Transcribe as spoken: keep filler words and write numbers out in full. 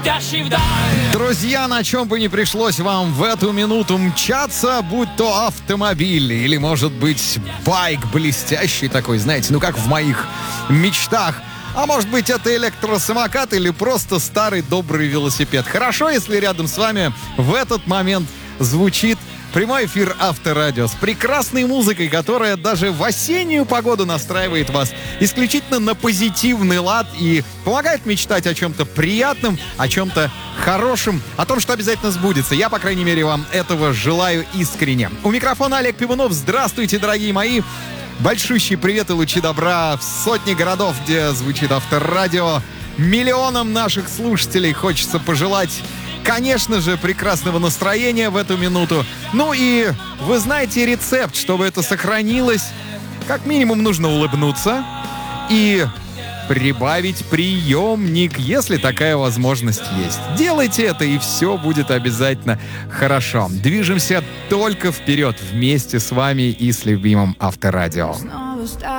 Друзья, на чем бы ни пришлось вам в эту минуту мчаться, будь то автомобиль или, может быть, байк блестящий такой, знаете, ну как в моих мечтах. А может быть, это электросамокат или просто старый добрый велосипед. Хорошо, если рядом с вами в этот момент звучит прямой эфир Авторадио с прекрасной музыкой, которая даже в осеннюю погоду настраивает вас исключительно на позитивный лад и помогает мечтать о чем-то приятном, о чем-то хорошем, о том, что обязательно сбудется. Я, по крайней мере, вам этого желаю искренне. У микрофона Олег Пивунов. Здравствуйте, дорогие мои. Большущий привет и лучи добра в сотни городов, где звучит Авторадио. Миллионам наших слушателей хочется пожелать, конечно же, прекрасного настроения в эту минуту. Ну и вы знаете рецепт, чтобы это сохранилось. Как минимум нужно улыбнуться и прибавить приемник, если такая возможность есть. Делайте это, и все будет обязательно хорошо. Движемся только вперед вместе с вами и с любимым Авторадио.